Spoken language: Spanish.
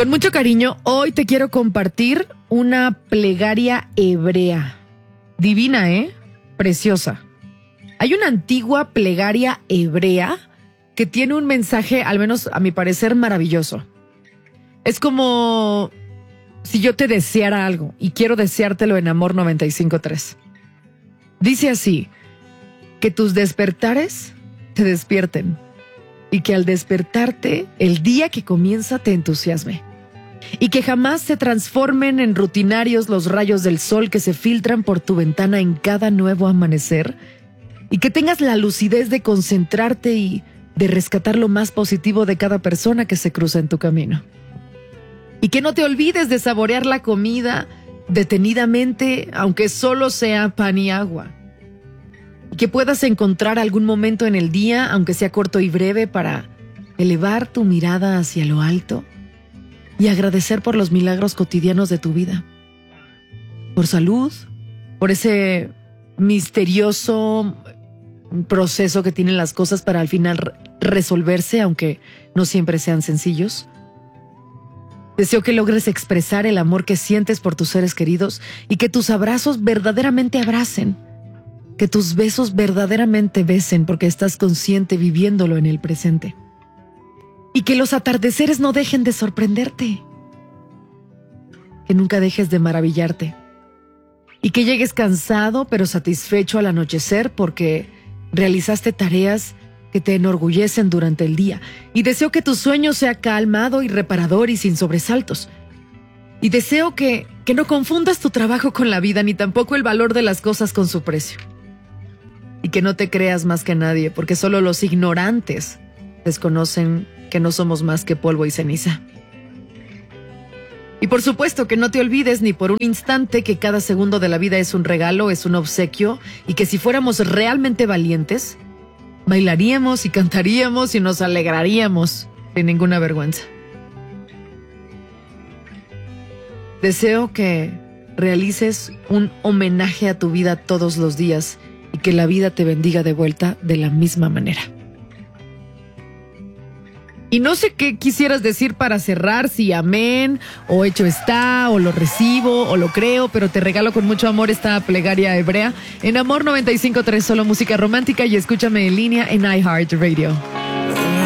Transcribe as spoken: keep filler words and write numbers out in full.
Con mucho cariño, hoy te quiero compartir una plegaria hebrea. Divina, ¿eh? Preciosa. Hay una antigua plegaria hebrea que tiene un mensaje, al menos a mi parecer, maravilloso. Es como si yo te deseara algo y quiero deseártelo en Amor noventa y cinco tres. Dice así: que tus despertares te despierten y que al despertarte el día que comienza te entusiasme y que jamás se transformen en rutinarios los rayos del sol que se filtran por tu ventana en cada nuevo amanecer y que tengas la lucidez de concentrarte y de rescatar lo más positivo de cada persona que se cruza en tu camino. Y que no te olvides de saborear la comida detenidamente, aunque solo sea pan y agua. Y que puedas encontrar algún momento en el día, aunque sea corto y breve, para elevar tu mirada hacia lo alto y agradecer por los milagros cotidianos de tu vida. Por salud, por ese misterioso proceso que tienen las cosas para al final resolverse, aunque no siempre sean sencillos. Deseo que logres expresar el amor que sientes por tus seres queridos y que tus abrazos verdaderamente abracen, que tus besos verdaderamente besen porque estás consciente viviéndolo en el presente. Y que los atardeceres no dejen de sorprenderte, que nunca dejes de maravillarte y que llegues cansado pero satisfecho al anochecer porque realizaste tareas que te enorgullecen durante el día. Y deseo que tu sueño sea calmado y reparador y sin sobresaltos. Y deseo que, que no confundas tu trabajo con la vida, ni tampoco el valor de las cosas con su precio. Y que no te creas más que nadie, porque solo los ignorantes desconocen que no somos más que polvo y ceniza. Y por supuesto que no te olvides ni por un instante que cada segundo de la vida es un regalo, es un obsequio, y que si fuéramos realmente valientes, bailaríamos y cantaríamos y nos alegraríamos sin ninguna vergüenza. Deseo que realices un homenaje a tu vida todos los días y que la vida te bendiga de vuelta de la misma manera. Y no sé qué quisieras decir para cerrar, si amén, o hecho está, o lo recibo, o lo creo, pero te regalo con mucho amor esta plegaria hebrea en Amor noventa y cinco tres, solo música romántica, y escúchame en línea en iHeartRadio.